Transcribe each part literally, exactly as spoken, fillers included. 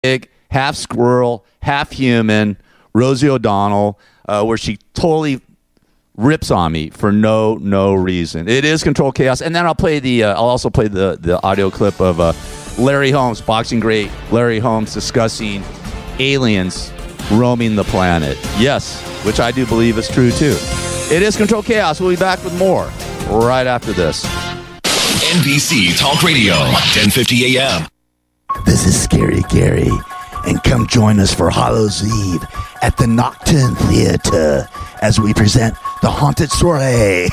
half squirrel, half human, Rosie O'Donnell, uh, where she totally rips on me for no no reason. It is Control Chaos. And then I'll play the, uh, I'll also play the, the audio clip of uh, Larry Holmes, boxing great Larry Holmes, discussing aliens roaming the planet. Yes, which I do believe is true too. It is Control Chaos. We'll be back with more right after this. N B C Talk Radio, ten fifty A M. This is Scary Gary, and come join us for Hallows Eve at the Nocturne Theater as we present The Haunted Soiree,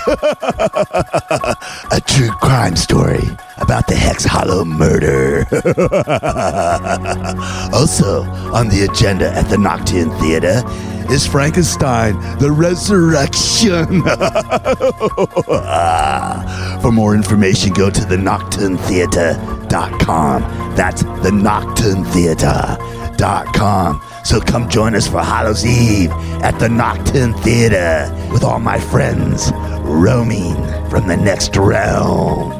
a true crime story about the Hex Hollow murder. Also on the agenda at the Nocturne Theater is Frankenstein, the Resurrection. For more information, go to the nocturne theater dot com. That's the nocturne theater dot com. So come join us for Hallows Eve at the Nocturne Theater with all my friends roaming from the next realm.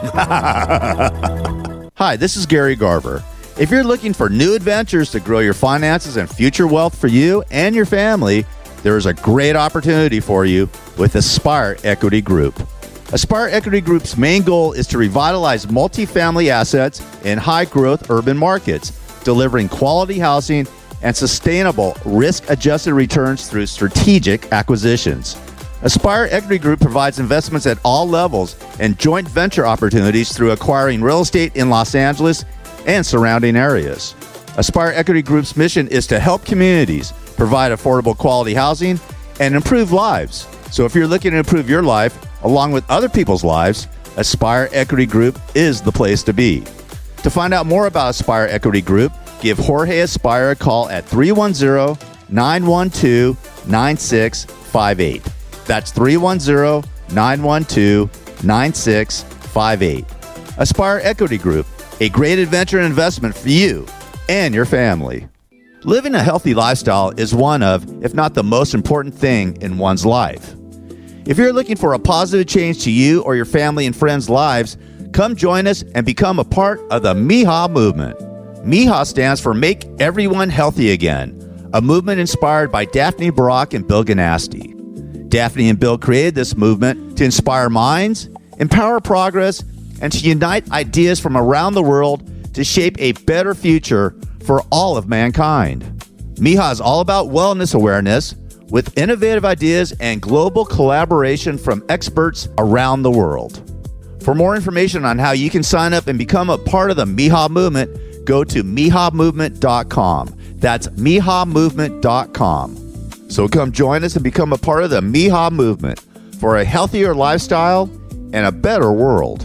Hi, this is Gary Garver. If you're looking for new adventures to grow your finances and future wealth for you and your family, there is a great opportunity for you with Aspire Equity Group. Aspire Equity Group's main goal is to revitalize multifamily assets in high-growth urban markets, delivering quality housing and sustainable risk-adjusted returns through strategic acquisitions. Aspire Equity Group provides investments at all levels and joint venture opportunities through acquiring real estate in Los Angeles and surrounding areas. Aspire Equity Group's mission is to help communities provide affordable quality housing and improve lives. So if you're looking to improve your life along with other people's lives, Aspire Equity Group is the place to be. To find out more about Aspire Equity Group, give Jorge Aspire a call at three one zero, nine one two, nine six five eight. That's three one zero, nine one two, nine six five eight. Aspire Equity Group, a great adventure and investment for you and your family. Living a healthy lifestyle is one of, if not the most important thing in one's life. If you're looking for a positive change to you or your family and friends' lives, come join us and become a part of the M I H A movement. M I H A stands for Make Everyone Healthy Again, a movement inspired by Daphne Barak and Bill Ganasty. Daphne and Bill created this movement to inspire minds, empower progress, and to unite ideas from around the world to shape a better future for all of mankind. M I H A is all about wellness awareness with innovative ideas and global collaboration from experts around the world. For more information on how you can sign up and become a part of the M I H A movement, go to M I H A movement dot com. That's M I H A movement dot com. So come join us and become a part of the M I H A movement for a healthier lifestyle and a better world.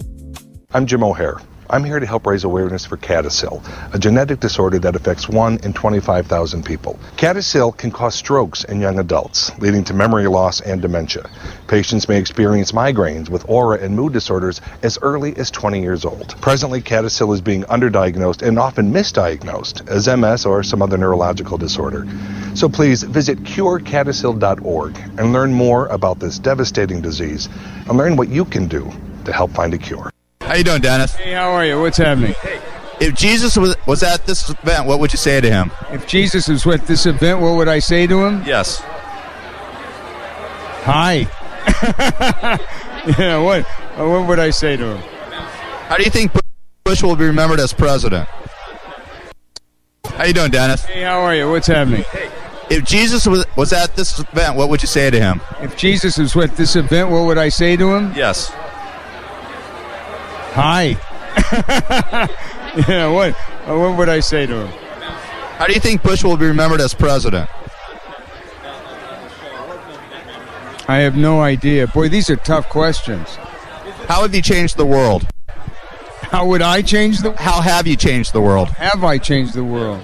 I'm Jim O'Hare. I'm here to help raise awareness for CADASIL, a genetic disorder that affects one in twenty-five thousand people. CADASIL can cause strokes in young adults, leading to memory loss and dementia. Patients may experience migraines with aura and mood disorders as early as twenty years old. Presently, CADASIL is being underdiagnosed and often misdiagnosed as M S or some other neurological disorder. So please visit cure cadasil dot org and learn more about this devastating disease and learn what you can do to help find a cure. How you doing, Dennis? Hey, how are you? What's happening? If Jesus was, was at this event, what would you say to him? If Jesus was at this event, what would I say to him? Yes. Hi. Yeah, what, what would I say to him? How do you think Bush will be remembered as president? How you doing, Dennis? Hey, how are you? What's happening? If Jesus was, was at this event, what would you say to him? If Jesus was at this event, what would I say to him? Yes. Hi. Yeah, what, what would I say to him? How do you think Bush will be remembered as president? I have no idea. Boy, these are tough questions. How have you changed the world? How would I change the... How have you changed the world? Have I changed the world?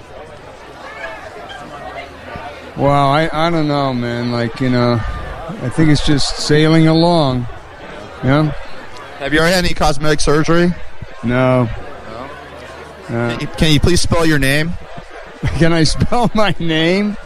Well, I, I don't know, man. Like, you know, I think it's just sailing along. Yeah? Have you ever had any cosmetic surgery? No. No? Can you, can you please spell your name? Can I spell my name?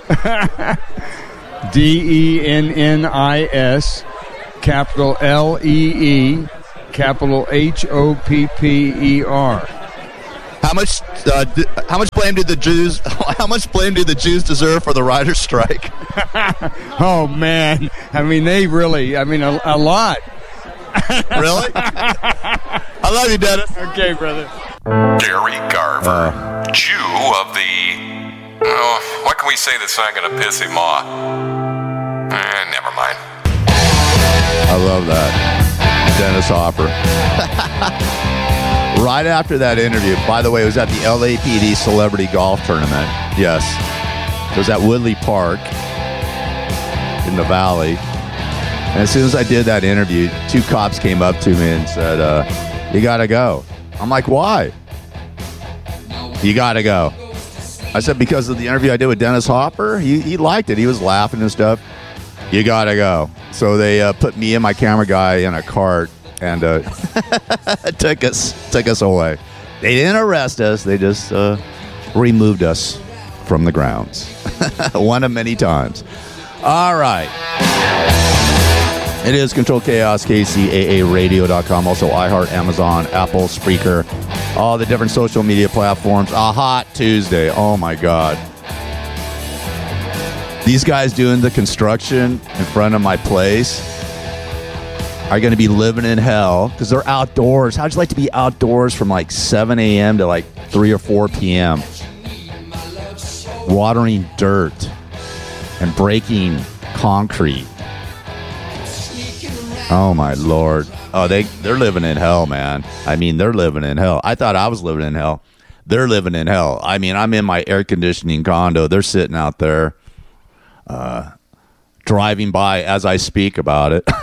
D E N N I S, capital L E E, capital H O P P E R. How much Uh, d- how much blame did the Jews? How much blame do the Jews deserve for the writer's strike? Oh man, I mean they really. I mean a, a lot. Really? I love you, Dennis. Okay, brother. Gary Garver, uh, Jew of the. Oh, what can we say that's not going to piss him off? Eh, never mind. I love that, Dennis Hopper. Right after that interview, by the way, it was at the L A P D Celebrity Golf Tournament. Yes. It was at Woodley Park in the Valley. And as soon as I did that interview, two cops came up to me and said, uh, you got to go. I'm like, why? You got to go. I said, because of the interview I did with Dennis Hopper. He, he liked it. He was laughing and stuff. You got to go. So they uh, put me and my camera guy in a cart and uh, took us took us away. They didn't arrest us. They just uh, removed us from the grounds. One of many times. All right. It is Control Chaos, K C A A radio dot com. Also iHeart, Amazon, Apple, Spreaker, all the different social media platforms. A hot Tuesday. Oh, my God. These guys doing the construction in front of my place are going to be living in hell because they're outdoors. How'd you like to be outdoors from like seven a.m. to like three or four p.m. watering dirt and breaking concrete? Oh, my Lord. Oh, they, they're living in hell, man. I mean, they're living in hell. I thought I was living in hell. They're living in hell. I mean, I'm in my air conditioning condo. They're sitting out there uh, driving by as I speak about it.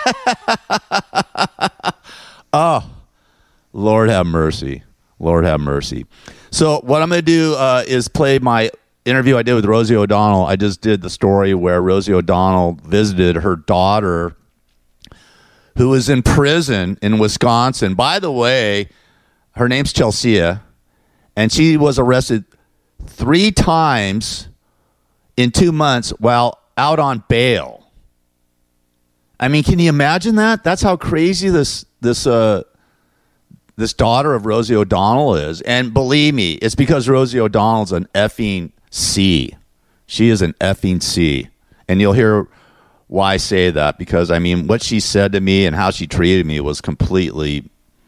Oh, Lord have mercy. Lord have mercy. So what I'm going to do uh, is play my interview I did with Rosie O'Donnell. I just did the story where Rosie O'Donnell visited her daughter who was in prison in Wisconsin. By the way, her name's Chelsea, and she was arrested three times in two months while out on bail. I mean, can you imagine that? That's how crazy this this uh, this daughter of Rosie O'Donnell is. And believe me, it's because Rosie O'Donnell's an effing C. She is an effing C. And you'll hear why I say that, because, I mean, what she said to me and how she treated me was completely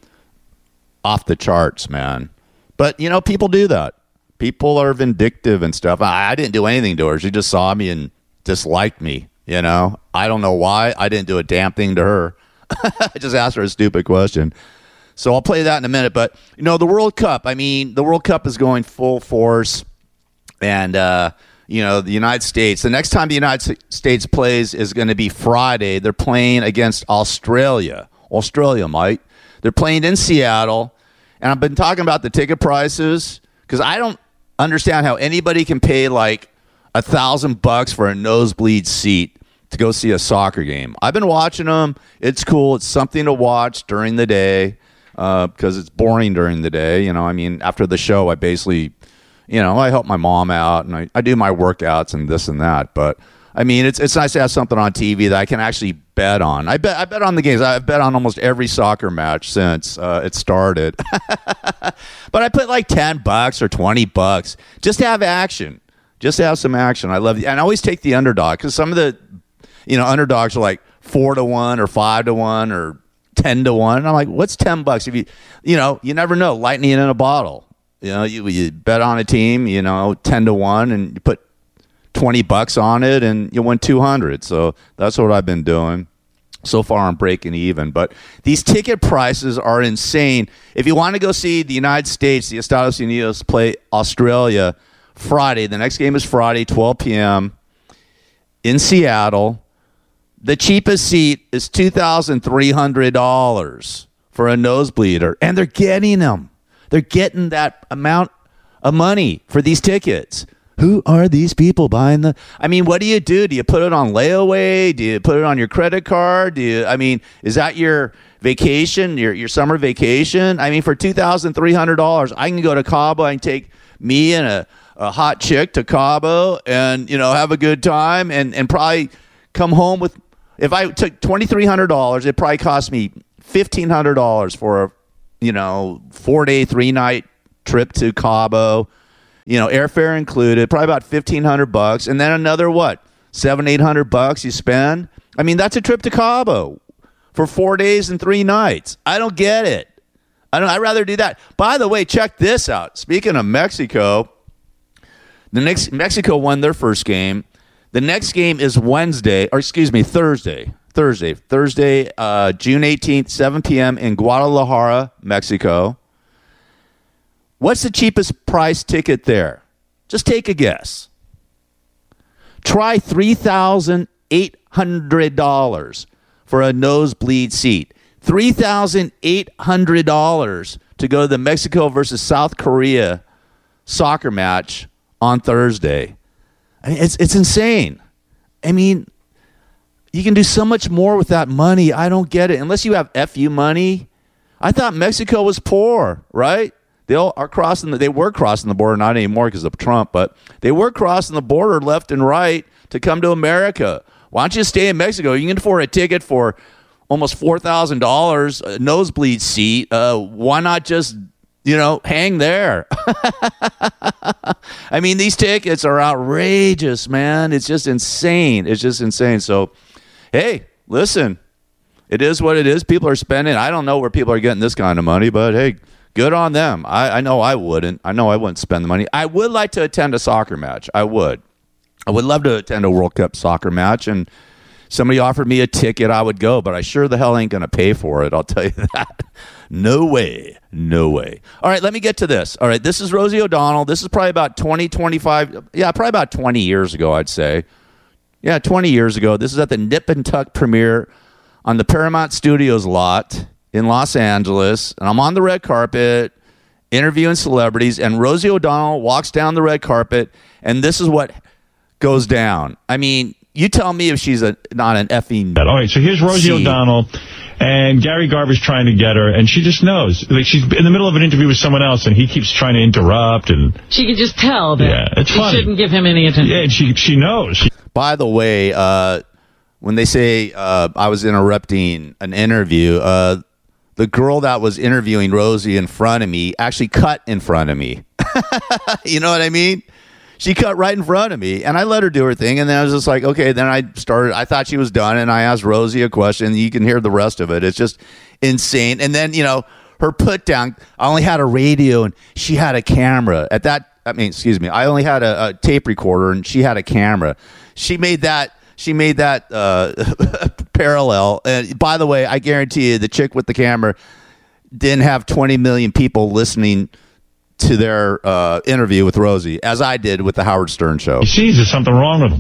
off the charts, man. But, you know, people do that. People are vindictive and stuff. I, I didn't do anything to her. She just saw me and disliked me, you know. I don't know why. I didn't do a damn thing to her. I just asked her a stupid question. So I'll play that in a minute. But, you know, the World Cup, I mean, the World Cup is going full force. And, uh, you know, the United States, the next time the United States plays is going to be Friday. They're playing against Australia. Australia, Mike. They're playing in Seattle. And I've been talking about the ticket prices because I don't understand how anybody can pay like a thousand bucks for a nosebleed seat to go see a soccer game. I've been watching them. It's cool. It's something to watch during the day uh, because it's boring during the day. You know, I mean, after the show, I basically... You know, I help my mom out, and I, I do my workouts and this and that. But, I mean, it's it's nice to have something on T V that I can actually bet on. I bet I bet on the games. I've bet on almost every soccer match since uh, it started. But I put like ten bucks or twenty bucks just to have action. Just to have some action. I love the, and I always take the underdog because some of the, you know, underdogs are like four to one or five to one or ten to one. And I'm like, what's ten bucks? If you, you know, you never know. Lightning in a bottle. You know, you, you bet on a team, you know, ten to one, and you put twenty bucks on it, and you win two hundred. So that's what I've been doing. So far, I'm breaking even. But these ticket prices are insane. If you want to go see the United States, the Estados Unidos play Australia Friday, the next game is Friday, twelve p.m. in Seattle. The cheapest seat is two thousand three hundred dollars for a nosebleeder, and they're getting them. They're getting that amount of money for these tickets. Who are these people buying the... I mean, what do you do? Do you put it on layaway? Do you put it on your credit card? Do you... I mean, is that your vacation, your your summer vacation? I mean, for two thousand three hundred dollars, I can go to Cabo. I can take me and a, a hot chick to Cabo and, you know, have a good time and, and probably come home with... If I took two thousand three hundred dollars, it probably cost me fifteen hundred dollars for a... you know, four day, three night trip to Cabo, you know, airfare included, probably about fifteen hundred bucks, and then another what, seven, eight hundred bucks you spend. I mean, that's a trip to Cabo for four days and three nights. I don't get it. I don't. I'd rather do that. By the way, check this out. Speaking of Mexico, the next Mexico won their first game. The next game is Wednesday, or excuse me, Thursday. Thursday, Thursday, uh, June eighteenth, seven p.m. in Guadalajara, Mexico. What's the cheapest price ticket there? Just take a guess. Try three thousand eight hundred dollars for a nosebleed seat. three thousand eight hundred dollars to go to the Mexico versus South Korea soccer match on Thursday. I mean, it's it's insane. I mean, you can do so much more with that money. I don't get it. Unless you have F U money. I thought Mexico was poor, right? They all are crossing the, they were crossing the border, not anymore because of Trump, but they were crossing the border left and right to come to America. Why don't you stay in Mexico? You can afford a ticket for almost four thousand dollars, a nosebleed seat. Uh, why not just, you know, hang there? I mean, these tickets are outrageous, man. It's just insane. It's just insane. So, hey, listen, it is what it is. People are spending. I don't know where people are getting this kind of money, but hey, good on them. I, I know I wouldn't. I know I wouldn't spend the money. I would like to attend a soccer match. I would. I would love to attend a World Cup soccer match, and somebody offered me a ticket, I would go, but I sure the hell ain't going to pay for it. I'll tell you that. No way. No way. All right, let me get to this. All right, this is Rosie O'Donnell. This is probably about twenty, twenty-five, yeah, probably about twenty years ago, I'd say. Yeah, twenty years ago. This is at the Nip and Tuck premiere on the Paramount Studios lot in Los Angeles, and I'm on the red carpet interviewing celebrities, and Rosie O'Donnell walks down the red carpet, and this is what goes down. I mean, you tell me if she's a not an effing... All right, so here's Rosie C. O'Donnell, and Gary Garver's trying to get her, and she just knows. Like, she's in the middle of an interview with someone else, and he keeps trying to interrupt. And she could just tell that yeah, it's she funny. shouldn't give him any attention. Yeah, and she, she knows. She By the way, uh, when they say uh, I was interrupting an interview, uh, the girl that was interviewing Rosie in front of me actually cut in front of me. You know what I mean? She cut right in front of me, and I let her do her thing, and then I was just like, okay, then I started, I thought she was done, and I asked Rosie a question. You can hear the rest of it. It's just insane. And then, you know, her put down, I only had a radio, and she had a camera. At that, I mean, excuse me, I only had a, a tape recorder, and she had a camera. She made that, she made that uh, parallel. And by the way, I guarantee you, the chick with the camera didn't have twenty million people listening to their uh, interview with Rosie, as I did with the Howard Stern show. He sees there's something wrong with him.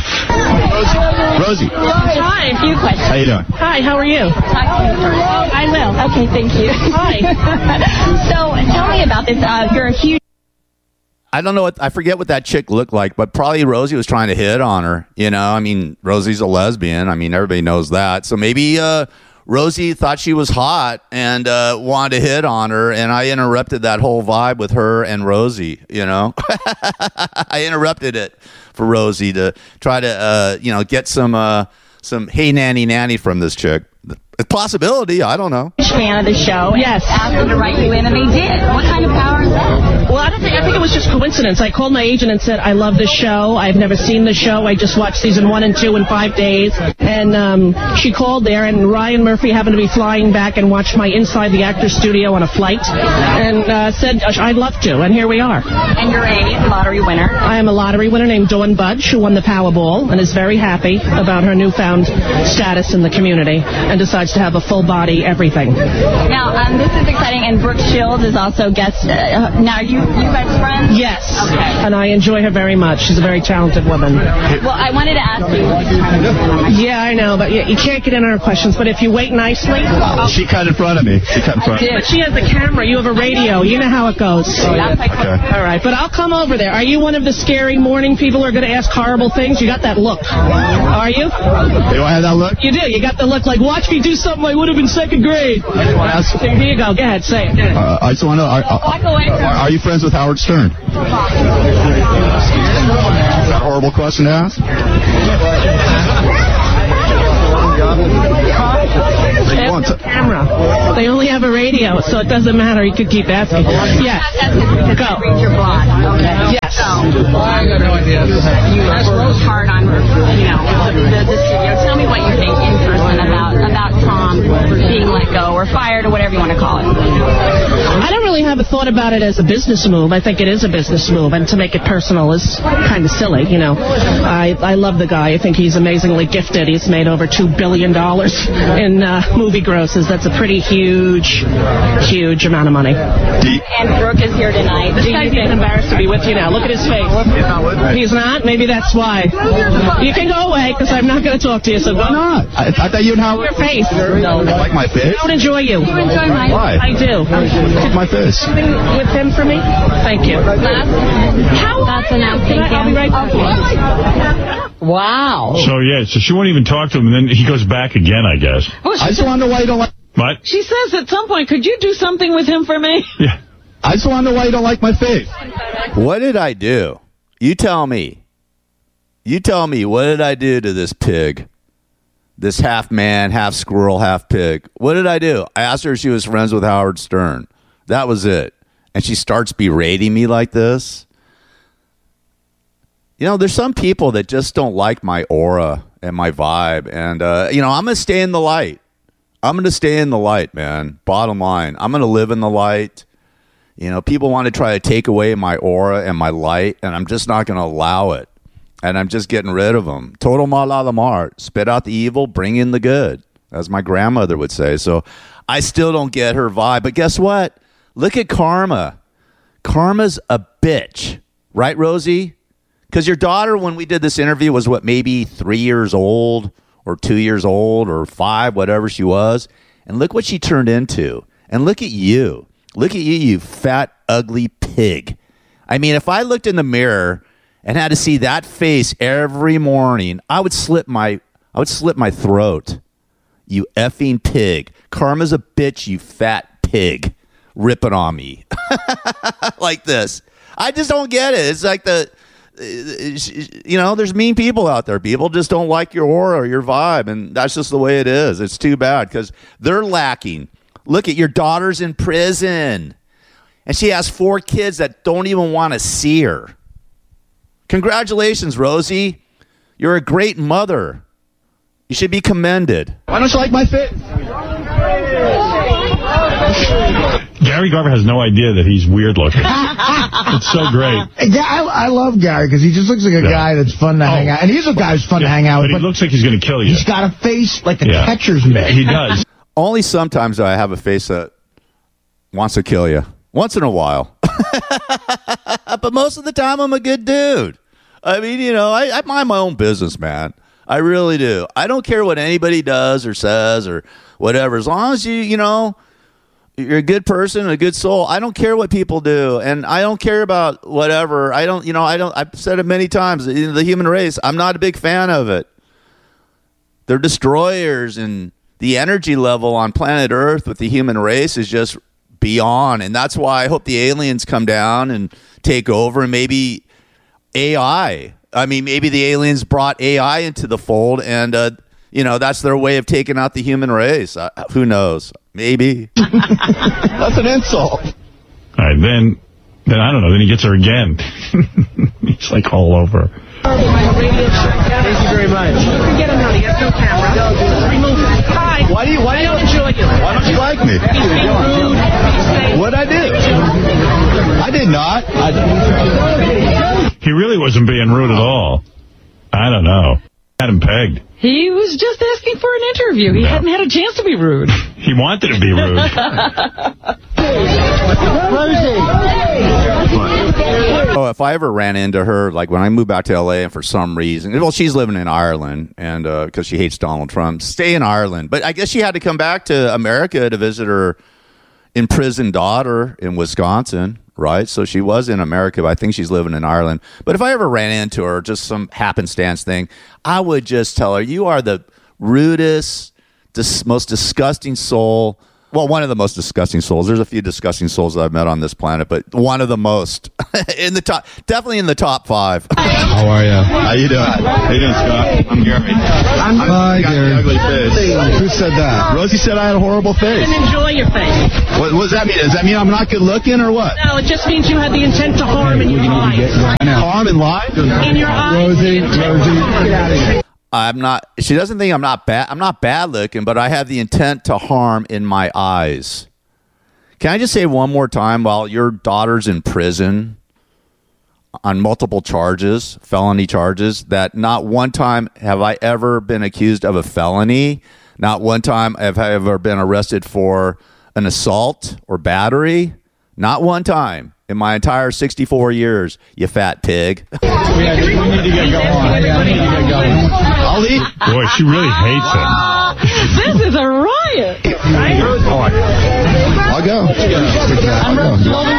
Rosie. Hi, a few questions. How you doing? Hi, how are you? Oh, I will. Okay, thank you. Hi. So, tell me about this. Uh, you're a huge... I don't know what, I forget what that chick looked like, but probably Rosie was trying to hit on her. You know, I mean, Rosie's a lesbian. I mean, everybody knows that. So maybe uh, Rosie thought she was hot and uh, wanted to hit on her, and I interrupted that whole vibe with her and Rosie, you know. I interrupted it for Rosie to try to, uh, you know, get some, uh, some hey nanny nanny from this chick. A possibility, I don't know. fan of the show. Yes. Asked them to write you in, and they did. What kind of power is that? Well, I don't think, I think it was just coincidence. I called my agent and said, I love this show. I've never seen the show. I just watched season one and two in five days. And um, she called there, and Ryan Murphy happened to be flying back and watched my Inside the Actors Studio on a flight, and uh, said, I'd love to, and here we are. And you're a lottery winner. I am a lottery winner named Dawn Budge, who won the Powerball and is very happy about her newfound status in the community and decides to have a full body everything. Now, um, this is exciting, and Brooke Shields is also guest. Uh, now, are you, you guys friends? Yes. Okay. And I enjoy her very much. She's a very talented woman. Well, I wanted to ask you. Yeah, I know, but you, you can't get in on her questions. But if you wait nicely... She cut in front of me. She cut in front of me. But she has the camera. You have a radio. You know how it goes. Oh, yeah. Okay. All right, but I'll come over there. Are you one of the scary morning people who are going to ask horrible things? You got that look. Are you? Do I have that look? You do. You got the look like, watch me do something I would have in second grade. Here you go. Go ahead. Say it. Uh, I just want to know, are, are, are you friends with Howard Stern? Is that a horrible question to ask? They have no camera. They only have a radio, so it doesn't matter. You could keep asking. Yes. Go. Read your blog. Okay. Yes. So, I got no idea. You worked hard on, you know, the, the studio. Tell me what you think in person about about Tom being let go or fired or whatever you want to call it. I don't really have a thought about it as a business move. I think it is a business move, and to make it personal is kind of silly, you know. I, I love the guy. I think he's amazingly gifted. He's made over two billion dollars in uh, movie grosses. That's a pretty huge, huge amount of money. And Brooke is here tonight. This guy's even embarrassed to be with you now. Look at his face. He's not? Maybe that's why. You can go away, because I'm not going to talk to you, so go. Why not? I, I thought you and Howard... Your face. No, like my face? I don't enjoy you. You enjoy my Why? I do. Like my face. With him for me? Thank you. How? That's enough. Thank you. I'll be right back. Wow. So, yeah, so she won't even talk to him, and then he goes back again, I guess. Well, I just want to know why you don't like... What? She says at some point, could you do something with him for me? Yeah. I just want to know why you don't like my face. What did I do? You tell me. You tell me, what did I do to this pig? This half man, half squirrel, half pig. What did I do? I asked her if she was friends with Howard Stern. That was it. And she starts berating me like this. You know, there's some people that just don't like my aura and my vibe. And, uh, you know, I'm going to stay in the light. I'm going to stay in the light, man. Bottom line. I'm going to live in the light. You know, people want to try to take away my aura and my light, and I'm just not going to allow it. And I'm just getting rid of them. Total malalamar. Spit out the evil, bring in the good, as my grandmother would say. So I still don't get her vibe. But guess what? Look at Karma. Karma's a bitch. Right, Rosie? Because your daughter, when we did this interview, was what, maybe three years old or two years old or five, whatever she was. And look what she turned into. And look at you. Look at you, you fat, ugly pig. I mean, if I looked in the mirror and had to see that face every morning, I would slip my I would slip my throat. You effing pig. Karma's a bitch, you fat pig. Ripping on me. Like this. I just don't get it. It's like the, you know, there's mean people out there. People just don't like your aura or your vibe, and that's just the way it is. It's too bad because they're lacking. Look at your daughter's in prison, and she has four kids that don't even want to see her. Congratulations, Rosie. You're a great mother. You should be commended. Why don't you like my face? Gary Garver has no idea that he's weird looking. It's so great. Yeah, I, I love Gary because he just looks like a yeah. guy that's fun to oh. hang out. And he's a guy who's fun yeah, to hang out but with. But he looks like he's going to kill you. He's got a face like a yeah. catcher's mitt. He does. Only sometimes do I have a face that wants to kill you. Once in a while. But most of the time, I'm a good dude. I mean, you know, I, I mind my own business, man. I really do. I don't care what anybody does or says or whatever. As long as you, you know, you're a good person, a good soul. I don't care what people do. And I don't care about whatever. I don't, you know, I don't, I've said it many times. The human race, I'm not a big fan of it. They're destroyers, and the energy level on planet Earth with the human race is just beyond. And that's why I hope the aliens come down and take over, and maybe A I. I mean, maybe the aliens brought A I into the fold, and, uh, you know, that's their way of taking out the human race. Uh, who knows? Maybe. That's an insult. All right, then, then I don't know. Then he gets her again. He's like all over. Thank you very much. You can get him out. He has no camera. Remove him. Hi. Why do you? Why I don't enjoy you. Why don't you like me? What'd I do? I did not. I he really wasn't being rude at all. I don't know. Had him pegged. He was just asking for an interview. He no. hadn't had a chance to be rude. He wanted to be rude. Oh, if I ever ran into her, like when I moved back to L A and for some reason, well, she's living in Ireland and because uh, she hates Donald Trump, stay in Ireland. But I guess she had to come back to America to visit her imprisoned daughter in Wisconsin, right? So she was in America, but I think she's living in Ireland. But if I ever ran into her, just some happenstance thing, I would just tell her, you are the rudest, dis- most disgusting soul well, one of the most disgusting souls. There's a few disgusting souls that I've met on this planet, but one of the most in the top, definitely in the top five. How are you? How you doing? How you doing, Scott? I'm Gary. I'm Hi, Gary. Ugly face. Who said that? Rosie said I had a horrible face. And enjoy your face. What, what does that mean? Does that mean I'm not good looking or what? No, it just means you had the intent to harm in your eyes. Harm and lie? In your eyes. Rosie, Rosie, get out of here. I'm not. She doesn't think I'm not bad. I'm not bad looking, but I have the intent to harm in my eyes. Can I just say one more time? While your daughter's in prison on multiple charges, felony charges, that not one time have I ever been accused of a felony. Not one time have I ever been arrested for an assault or battery. Not one time in my entire sixty-four years, you fat pig. We, had, we need to get going. Yeah, we need to get going. I'll eat. Boy, she really hates him. This is a riot. Right? Oh, I, I'll go. I'll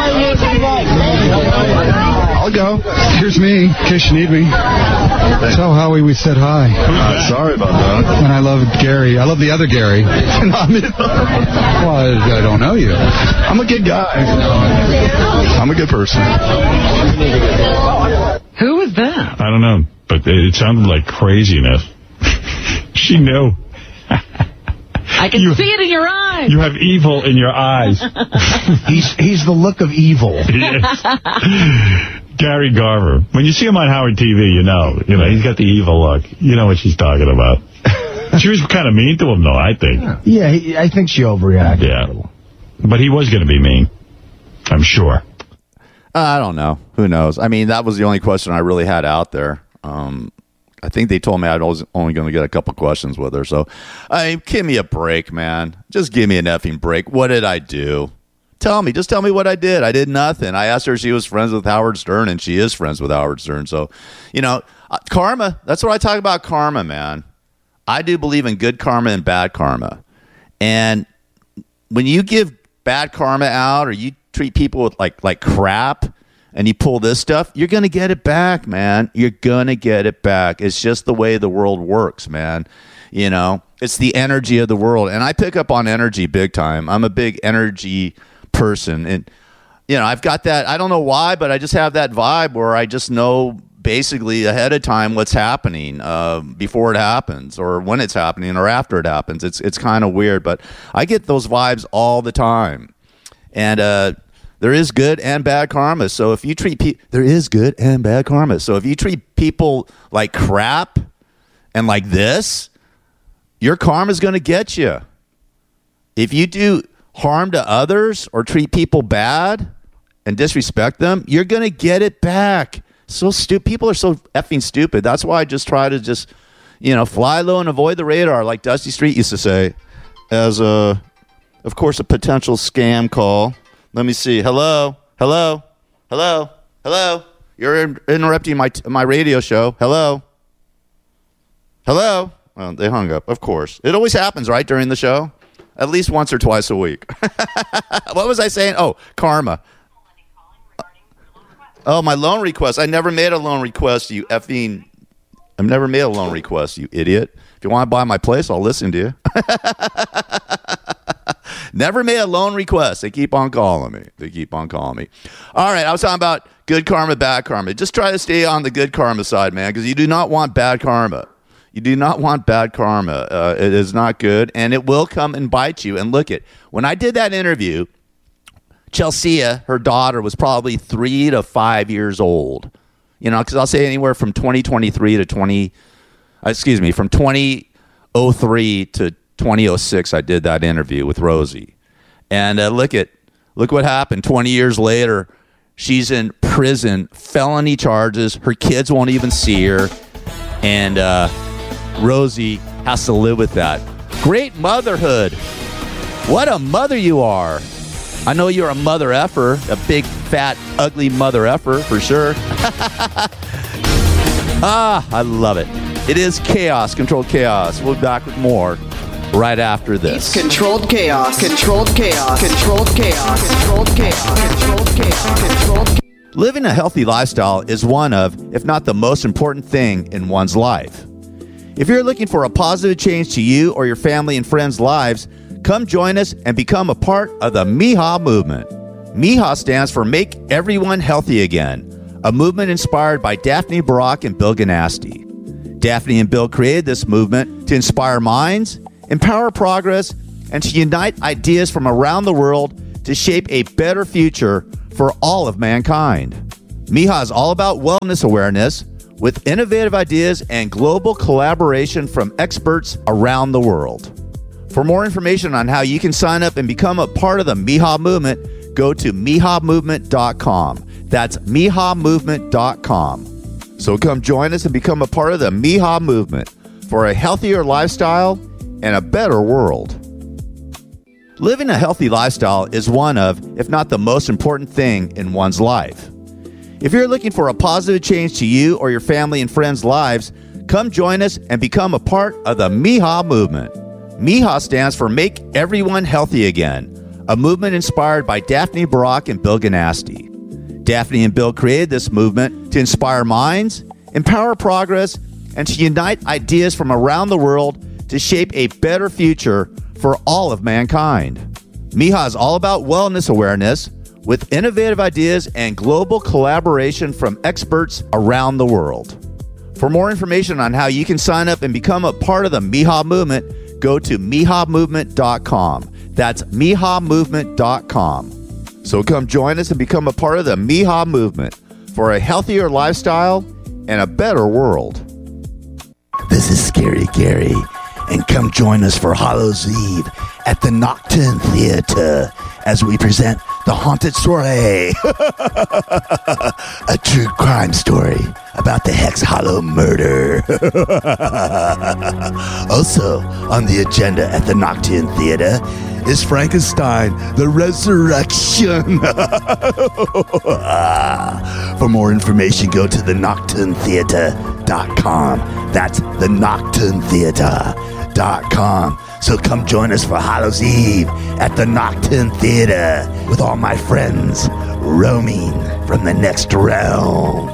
go. I'll go. Here's me, in case you need me. Tell Howie we said hi. Uh, sorry about that. And I love Gary. I love the other Gary. Not me. Well, I, I don't know you. I'm a good guy. I'm a good person. Who is that? I don't know, but it, it sounded like craziness. She knew. I can you, see it in your eyes. You have evil in your eyes. he's he's the look of evil. Yes. Gary Garver. When you see him on Howard T V, you know. You know, he's got the evil look. You know what she's talking about. She was kind of mean to him, though, I think. Yeah, he, I think she overreacted. Yeah. But he was going to be mean. I'm sure. Uh, I don't know. Who knows? I mean, that was the only question I really had out there. Um, I think they told me I was only going to get a couple questions with her. So, I mean, give me a break, man. Just give me an effing break. What did I do? Tell me. Just tell me what I did. I did nothing. I asked her if she was friends with Howard Stern, and she is friends with Howard Stern. So, you know, uh, karma. That's what I talk about, karma, man. I do believe in good karma and bad karma. And when you give bad karma out or you treat people with like like crap and you pull this stuff, you're going to get it back, man. You're going to get it back. It's just the way the world works, man. You know, it's the energy of the world. And I pick up on energy big time. I'm a big energy person. And, you know, I've got that. I don't know why, but I just have that vibe where I just know basically ahead of time what's happening uh, before it happens or when it's happening or after it happens. It's, it's kind of weird, but I get those vibes all the time. And, uh, there is good and bad karma. So if you treat people, there is good and bad karma. So if you treat people like crap and like this, your karma is going to get you. If you do harm to others or treat people bad and disrespect them, you're going to get it back. So stupid. People are so effing stupid. That's why I just try to just, you know, fly low and avoid the radar, like Dusty Street used to say, as a, of course, a potential scam call. Let me see. Hello? Hello? Hello? Hello? You're in- interrupting my t- my radio show. Hello? Hello? Well, they hung up, of course. It always happens, right, during the show? At least once or twice a week. What was I saying? Oh, karma. Oh, my loan request. I never made a loan request, you effing... I've never made a loan request, you idiot. If you want to buy my place, I'll listen to you. Never made a loan request. They keep on calling me. They keep on calling me. All right, I was talking about good karma, bad karma. Just try to stay on the good karma side, man, because you do not want bad karma. You do not want bad karma. Uh, it is not good, and it will come and bite you. And look, it when I did that interview, Chelsea, her daughter, was probably three to five years old. You know, because I'll say anywhere from twenty twenty-three to twenty, excuse me, from twenty oh three to twenty oh six, I did that interview with Rosie. And uh, look at, look what happened. twenty years later, she's in prison, felony charges. Her kids won't even see her. And uh, Rosie has to live with that. Great motherhood. What a mother you are. I know you're a mother effer, a big, fat, ugly mother effer, for sure. Ah, I love it. It is chaos, controlled chaos. We'll be back with more right after this. It's controlled chaos, controlled chaos, controlled chaos, controlled chaos, controlled chaos, controlled chaos. Living a healthy lifestyle is one of, if not the most important thing in one's life. If you're looking for a positive change to you or your family and friends' lives, Come join us and become a part of the M I H A movement. M I H A stands for Make Everyone Healthy Again, a movement inspired by Daphne Barak and Bill Ganasty. Daphne and Bill created this movement to inspire minds, empower progress, and to unite ideas from around the world to shape a better future for all of mankind. M I H A is all about wellness awareness with innovative ideas and global collaboration from experts around the world. For more information on how you can sign up and become a part of the M I H A movement, go to M I H A movement dot com. That's M I H A movement dot com. So come join us and become a part of the M I H A movement for a healthier lifestyle and a better world. Living a healthy lifestyle is one of, if not the most important thing in one's life. If you're looking for a positive change to you or your family and friends' lives, come join us and become a part of the M I H A movement. M I H A stands for Make Everyone Healthy Again, a movement inspired by Daphne Barak and Bill Ganasty. Daphne and Bill created this movement to inspire minds, empower progress, and to unite ideas from around the world to shape a better future for all of mankind. M I H A is all about wellness awareness with innovative ideas and global collaboration from experts around the world. For more information on how you can sign up and become a part of the M I H A movement, go to M I H A movement dot com. That's M I H A movement dot com. So come join us and become a part of the M I H A movement for a healthier lifestyle and a better world. This is Scary Gary, and come join us for Hallows Eve at the Nocturne Theater as we present The Haunted Soiree, a true crime story about the Hex Hollow murder. Also on the agenda at the Nocturne Theater is Frankenstein, the Resurrection. For more information, go to the nocturne theater dot com. That's the nocturne theater dot com. So come join us for Hallows Eve at the Nocturne Theater with all my friends roaming from the next realm.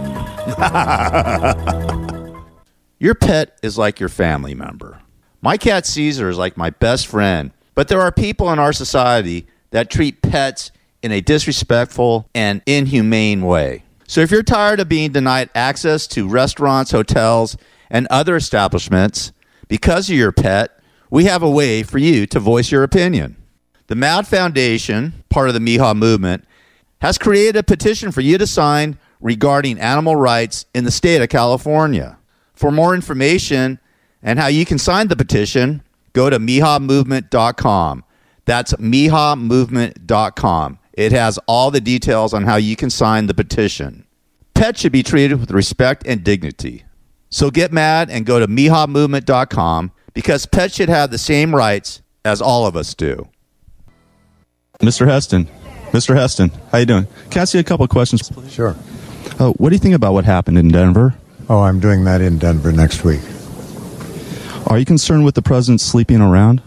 Your pet is like your family member. My cat Caesar is like my best friend, but there are people in our society that treat pets in a disrespectful and inhumane way. So if you're tired of being denied access to restaurants, hotels, and other establishments because of your pet, we have a way for you to voice your opinion. The M A D Foundation, part of the M I H A movement, has created a petition for you to sign regarding animal rights in the state of California. For more information and how you can sign the petition, go to M I H A movement dot com. That's M I H A movement dot com. It has all the details on how you can sign the petition. Pets should be treated with respect and dignity. So get mad and go to M I H A movement dot com because pets should have the same rights as all of us do. Mister Heston. Mister Heston, how you doing? Can I ask you a couple of questions, please? Sure. Uh, what do you think about what happened in Denver? Oh, I'm doing that in Denver next week. Are you concerned with the president sleeping around?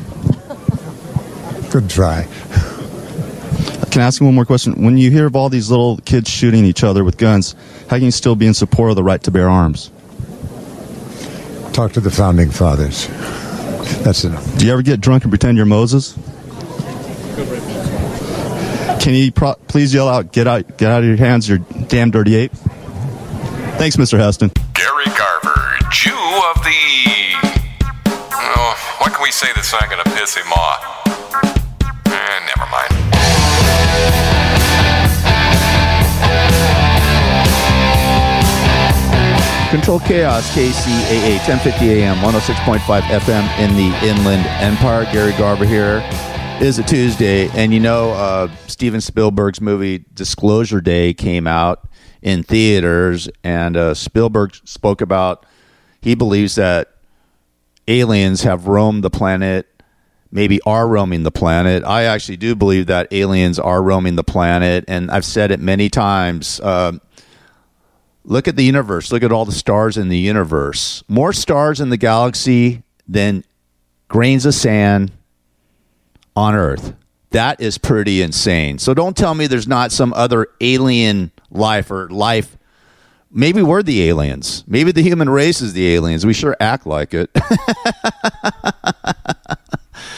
Good try. Can I ask you one more question? When you hear of all these little kids shooting each other with guns, how can you still be in support of the right to bear arms? Talk to the founding fathers. That's enough. Do you ever get drunk and pretend you're Moses? Can you pro- please yell out, get out, get out of your hands, you damn dirty ape? Thanks, Mister Heston. Gary Garver, Jew of the... Oh, what can we say that's not going to piss him off? Eh, never mind. Control Chaos, K C A A, ten fifty A M, one oh six point five F M in the Inland Empire. Gary Garver here. It is a Tuesday, and you know, uh, Steven Spielberg's movie Disclosure Day came out in theaters, and uh, Spielberg spoke about he believes that aliens have roamed the planet, maybe are roaming the planet. I actually do believe that aliens are roaming the planet, and I've said it many times. Uh, look at the universe. Look at all the stars in the universe. More stars in the galaxy than grains of sand on Earth. That is pretty insane. So don't tell me there's not some other alien life or life. Maybe we're the aliens. Maybe the human race is the aliens. We sure act like it. But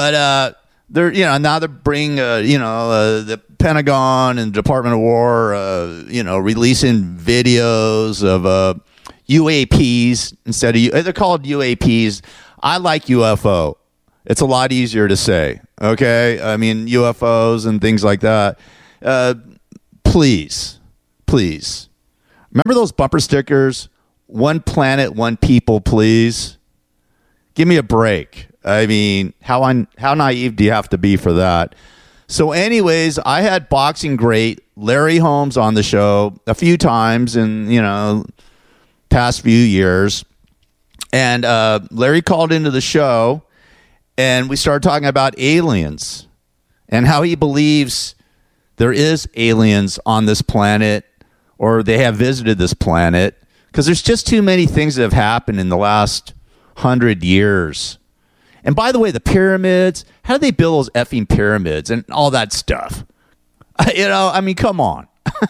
but uh, they're you know now they're bringing uh, you know uh, the Pentagon and Department of War uh, you know releasing videos of uh, U A Ps instead of U- they're called U A Ps. I like U F O. It's a lot easier to say. Okay, I mean U F Os and things like that. Uh, please, please. Remember those bumper stickers? One planet, one people, please. Give me a break. I mean, how un- how naive do you have to be for that? So anyways, I had boxing great Larry Holmes on the show a few times in, you know, past few years. And uh, Larry called into the show, and we started talking about aliens and how he believes there is aliens on this planet, or they have visited this planet, because there's just too many things that have happened in the last hundred years. And by the way, the pyramids, how do they build those effing pyramids and all that stuff? You know, I mean, come on.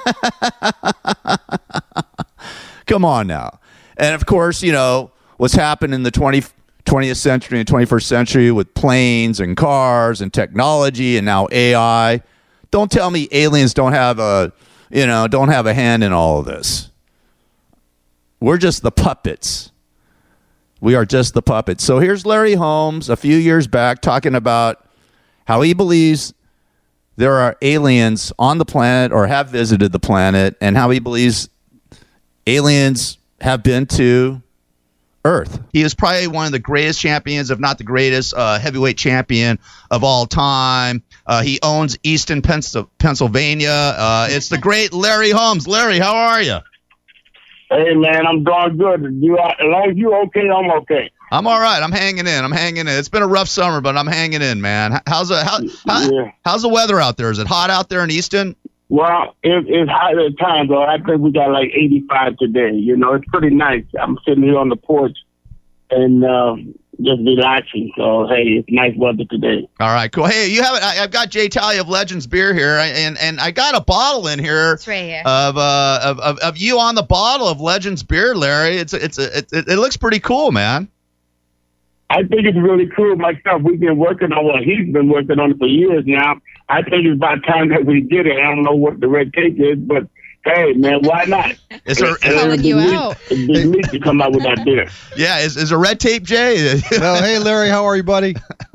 Come on now. And of course, you know, what's happened in the twentieth century and twenty-first century with planes and cars and technology and now A I. Don't tell me aliens don't have a, you know, don't have a hand in all of this. We're just the puppets. We are just the puppets. So here's Larry Holmes a few years back talking about how he believes there are aliens on the planet or have visited the planet, and how he believes aliens have been to Earth. He is probably one of the greatest champions, if not the greatest uh, heavyweight champion of all time. Uh, he owns Easton, Pennsylvania. Uh, it's the great Larry Holmes. Larry, how are you? Hey, man, I'm doing good. You are, as long as you're okay, I'm okay. I'm all right. I'm hanging in. I'm hanging in. It's been a rough summer, but I'm hanging in, man. How's the, how, how, yeah. how's the weather out there? Is it hot out there in Easton? Well, it, it's hot at times, though. I think we got like eighty-five today. You know, it's pretty nice. I'm sitting here on the porch and uh, just relaxing. So, hey, it's nice weather today. All right, cool. Hey, you have it. I've got Jay Talley of Legends Beer here, and and I got a bottle in here. It's right here. Of uh of, of, of you on the bottle of Legends Beer, Larry. It's it's a, it, it looks pretty cool, man. I think it's really cool myself. We've been working on what he's been working on for years now. I think it's about time that we did it. I don't know what the red tape is, but hey, man, why not? Is there, it's calling you out. It's neat to come out with that beer. Yeah, is is a red tape, Jay? Well, hey, Larry, how are you, buddy?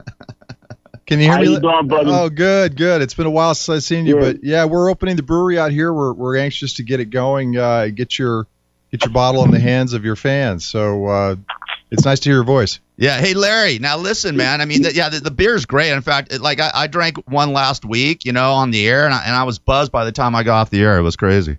Can you hear how me? How you doing, buddy? Oh, good, good. It's been a while since I've seen you, good. But yeah, we're opening the brewery out here. We're we're anxious to get it going. Uh, get your get your bottle in the hands of your fans. So uh, it's nice to hear your voice. Yeah. Hey, Larry. Now listen, man. I mean, the, yeah, the, the beer is great. In fact, it, like I, I drank one last week, you know, on the air, and I, and I was buzzed by the time I got off the air. It was crazy.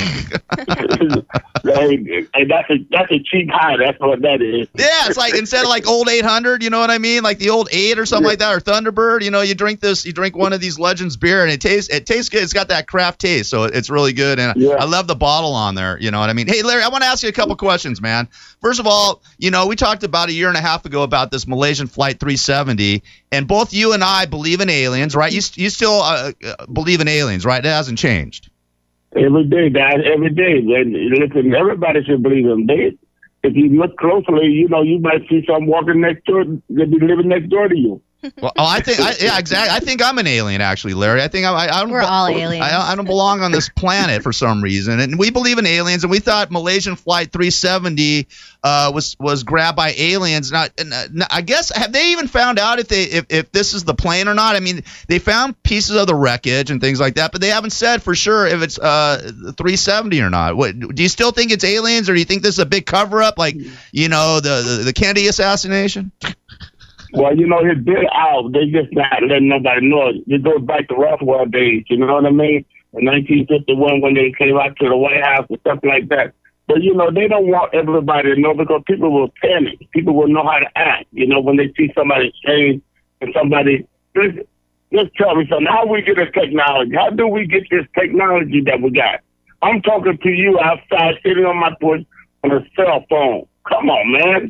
hey, hey, that's a that's a cheap high. That's what that is. Yeah, it's like instead of like old eight hundred, you know what I mean, like the old eight or something yeah. like that, or Thunderbird. You know, you drink this, you drink one of these Legends beer, and it tastes it tastes good. It's got that craft taste, so it's really good. And yeah. I love the bottle on there. You know what I mean? Hey, Larry, I want to ask you a couple questions, man. First of all, you know, we talked about a year and a half ago about this Malaysian Flight three seventy, and both you and I believe in aliens, right? You you still uh, believe in aliens, right? It hasn't changed. Every day, guys, every day. And listen, everybody should believe them. They, if you look closely, you know, you might see someone walking next door, they'll be living next door to you. Well, oh, I think, I, yeah, exactly. I think I'm an alien, actually, Larry. I think I, I don't. We're all aliens. I, I don't belong on this planet for some reason, and we believe in aliens. And we thought Malaysian Flight three seventy uh, was was grabbed by aliens. Not, and, uh, I guess have they even found out if they if, if this is the plane or not? I mean, they found pieces of the wreckage and things like that, but they haven't said for sure if it's uh three seventy or not. What, do you still think it's aliens, or do you think this is a big cover up, like you know the the, the Kennedy assassination? Well, you know, it's been out. They just not letting nobody know. It goes back to Roswell days, you know what I mean? In nineteen fifty-one, when they came out to the White House and stuff like that. But, you know, they don't want everybody to know because people will panic. People will know how to act, you know, when they see somebody change and somebody. Just, just tell me something. How we get this technology? How do we get this technology that we got? I'm talking to you outside, sitting on my porch on a cell phone. Come on, man.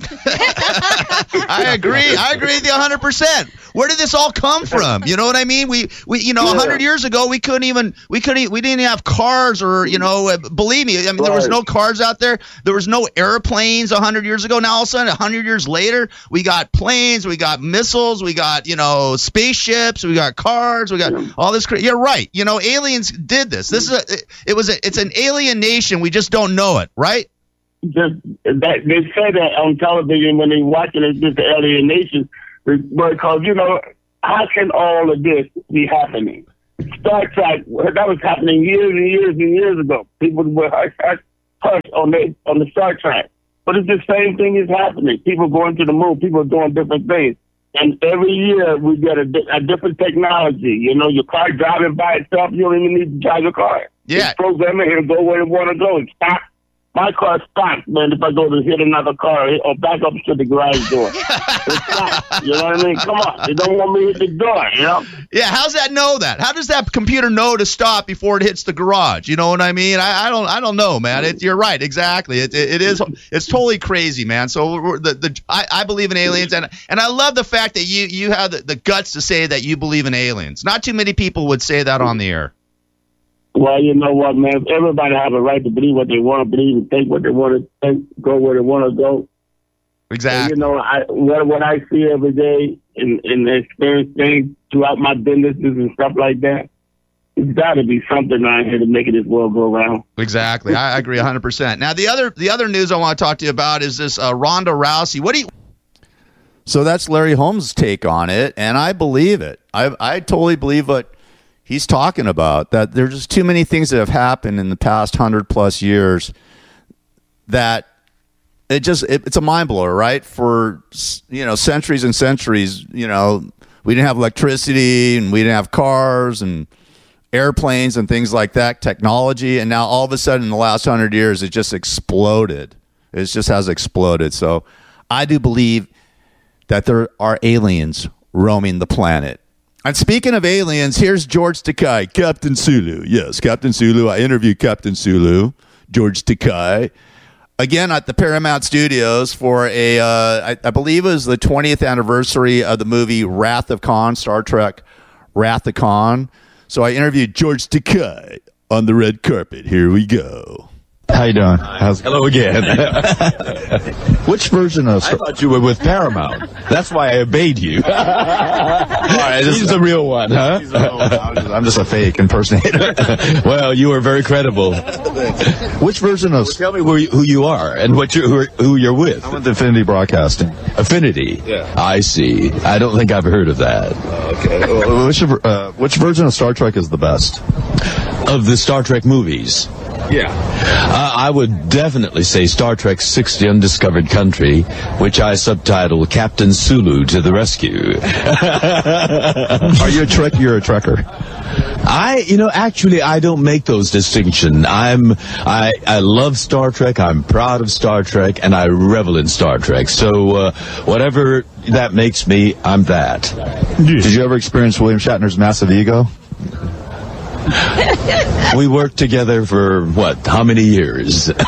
I agree. I agree with you one hundred percent. Where did this all come from? You know what I mean? We, we you know, Yeah. one hundred years ago, we couldn't even, we couldn't, we didn't even have cars or, you know, uh, believe me, I mean, there was Right. no cars out there. There was no airplanes one hundred years ago. Now, all of a sudden, one hundred years later, we got planes, we got missiles, we got, you know, spaceships, we got cars, we got all this. Cra- You're right. You know, aliens did this. This is a, it, it was a, it's an alien nation. We just don't know it, right? Just that they say that on television when they watching it, just the alienation, because you know how can all of this be happening? Star Trek, that was happening years and years and years ago. People were hush hush hush on the on the Star Trek, but it's the same thing is happening. People going to the moon, people doing different things, and every year we get a, di- a different technology. You know, your car driving by itself, you don't even need to drive your car. Yeah. It's programming, it'll go where it want to go. It stops. My car stops, man, if I go to hit another car or back up to the garage door. It stops. You know what I mean? Come on. They don't want me to hit the door, you know? Yeah, how's that know that? How does that computer know to stop before it hits the garage? You know what I mean? I, I don't I don't know, man. It, you're right, exactly. It, it, it is it's totally crazy, man. So we're, the the I, I believe in aliens, and and I love the fact that you you have the, the guts to say that you believe in aliens. Not too many people would say that on the air. Well, you know what, man? Everybody have a right to believe what they want to believe and think what they want to think, go where they want to go. Exactly. And, you know, I what what I see every day and, and experience things throughout my businesses and stuff like that, it's got to be something out here to make this world go round. Exactly. I, I agree one hundred percent. Now, the other the other news I want to talk to you about is this uh, Ronda Rousey. What do you... So that's Larry Holmes' take on it, and I believe it. I I totally believe what he's talking about, that there's just too many things that have happened in the past hundred plus years that it just it, it's a mind blower, right? For, you know, centuries and centuries, you know, we didn't have electricity and we didn't have cars and airplanes and things like that, technology, and now all of a sudden in the last hundred years it just exploded. It just has exploded. So I do believe that there are aliens roaming the planet. And speaking of aliens, here's George Takei, Captain Sulu. Yes, Captain Sulu. I interviewed Captain Sulu, George Takei, again at the Paramount Studios for a, uh, I, I believe it was the twentieth anniversary of the movie Wrath of Khan, Star Trek Wrath of Khan. So I interviewed George Takei on the red carpet. Here we go. How you doing? How's Hello again. Which version of... I thought you were with Paramount. That's why I obeyed you. All right, He's the real one, huh? He's the real one. I'm just, I'm just a fake impersonator. Well, you are very credible. Which version of... Well, tell me who you, who you are and what you, who, who you're with. I'm with Affinity Broadcasting. Affinity? Yeah. I see. I don't think I've heard of that. Okay. Which, uh, which version of Star Trek is the best? Of the Star Trek movies? Yeah. Uh, I would definitely say Star Trek six, The Undiscovered Country, which I subtitle Captain Sulu to the Rescue. Are you a Trek? You're a Trekker. I, you know, actually, I don't make those distinctions. I'm, I, I love Star Trek. I'm proud of Star Trek, and I revel in Star Trek. So, uh, whatever that makes me, I'm that. Did you ever experience William Shatner's massive ego? We worked together for, what, how many years? Uh,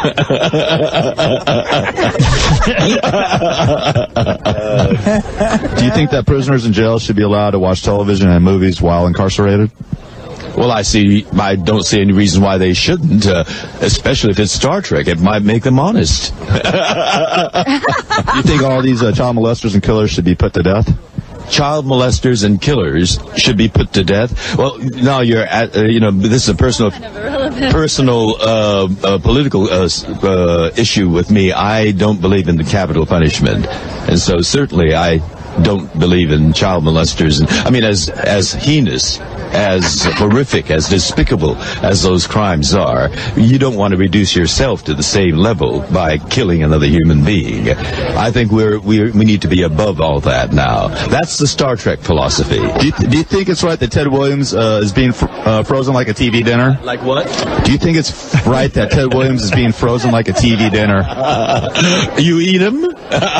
do you think that prisoners in jail should be allowed to watch television and movies while incarcerated? Well, I see. I don't see any reason why they shouldn't, uh, especially if it's Star Trek. It might make them honest. Do you think all these uh, child molesters and killers should be put to death? Child molesters and killers should be put to death. Well, now you're at, uh, you know, this is a personal, personal, uh, uh, political uh, uh, issue with me. I don't believe in the capital punishment, and so certainly I don't believe in child molesters. And I mean, as as heinous, as horrific, as despicable as those crimes are, you don't want to reduce yourself to the same level by killing another human being. I think we're, we're we need to be above all that now. That's the Star Trek philosophy. Do you, th- do you think it's right that Ted Williams uh, is being fr- uh, frozen like a T V dinner? Like what? Do you think it's right that Ted Williams is being frozen like a T V dinner? Uh, you eat him? What?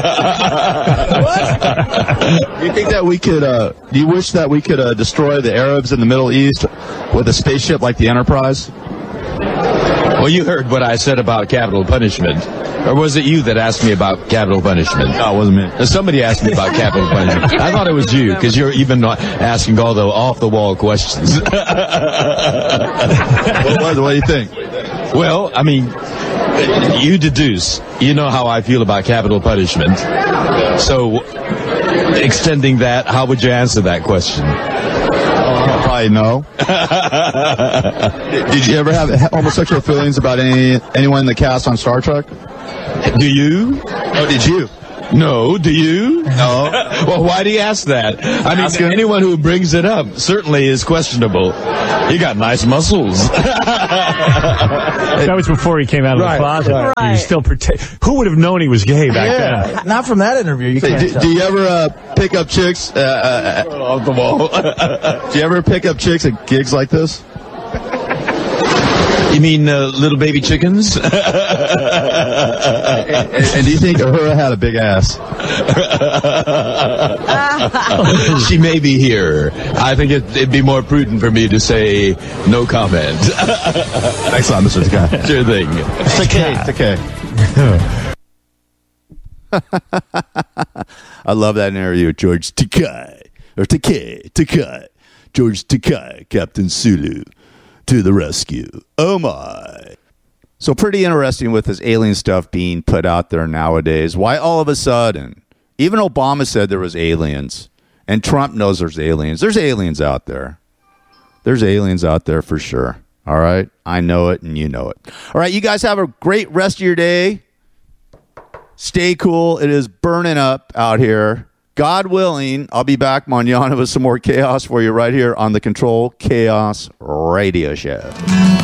Do you think that we could, uh, do you wish that we could uh, destroy the Arabs in the Middle East with a spaceship like the Enterprise? Well, you heard what I said about capital punishment. Or was it you that asked me about capital punishment? No, it wasn't me. Somebody asked me about capital punishment. I thought it was you, because you're even not asking all the off-the-wall questions. what, what, what do you think? Well, I mean, you deduce. You know how I feel about capital punishment. So, extending that, how would you answer that question? Probably no. Did you ever have homosexual feelings about any anyone in the cast on Star Trek? Do you? Oh, did you? No, do you? No. Well, why do you ask that? I mean, Asking. anyone who brings it up certainly is questionable. You got nice muscles. That was before he came out of right, the closet. Right. He was still pretend. Who would have known he was gay back yeah, then? Not from that interview. You can't do, tell. do you ever uh, pick up chicks uh, uh, off the wall? Do you ever pick up chicks at gigs like this? You mean uh, little baby chickens? and, and, and do you think Uhura had a big ass? She may be here. I think it, it'd be more prudent for me to say no comment. Thanks a lot, Mister Takei. Sure thing. Takei. Takei. I love that interview with George Takei. Or Takei. Takei. George Takei, Captain Sulu. To the rescue. Oh my. So pretty interesting with this alien stuff being put out there nowadays. Why all of a sudden? Even Obama said there was aliens. And Trump knows there's aliens. There's aliens out there. There's aliens out there for sure. All right? I know it and you know it. All right, you guys have a great rest of your day. Stay cool. It is burning up out here. God willing, I'll be back mañana with some more chaos for you right here on the Control Chaos Radio Show.